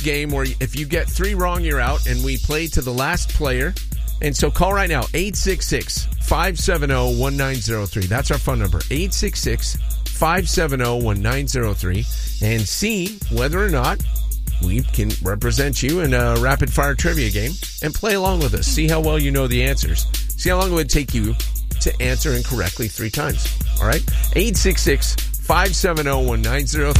game where if you get 3 wrong, you're out, and we play to the last player. And so call right now, 866-570-1903. That's our phone number, 866-570-1903, and see whether or not we can represent you in a rapid-fire trivia game and play along with us. See how well you know the answers. See how long it would take you to answer incorrectly 3 times. All right? 866-570-1903.